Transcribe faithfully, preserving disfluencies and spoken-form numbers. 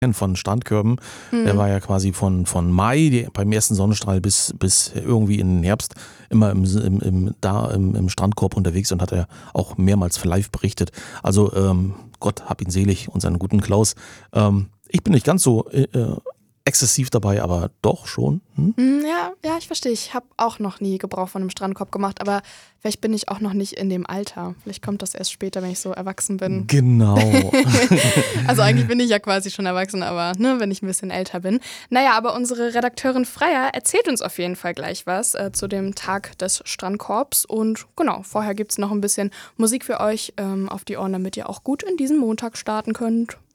von Strandkörben. Mhm. Der war ja quasi von, von Mai, die, beim ersten Sonnenstrahl bis, bis irgendwie in den Herbst immer im, im, im, da im, im Strandkorb unterwegs und hat er auch mehrmals live berichtet. Also ähm, Gott hab ihn selig und seinen guten Klaus. Ähm, ich bin nicht ganz so äh, exzessiv dabei, aber doch schon. Hm? Ja, ja, ich verstehe. Ich habe auch noch nie Gebrauch von einem Strandkorb gemacht, aber vielleicht bin ich auch noch nicht in dem Alter. Vielleicht kommt das erst später, wenn ich so erwachsen bin. Genau. Also eigentlich bin ich ja quasi schon erwachsen, aber ne, wenn ich ein bisschen älter bin. Naja, aber unsere Redakteurin Freya erzählt uns auf jeden Fall gleich was äh, zu dem Tag des Strandkorbs. Und genau, vorher gibt es noch ein bisschen Musik für euch ähm, auf die Ohren, damit ihr auch gut in diesen Montag starten könnt.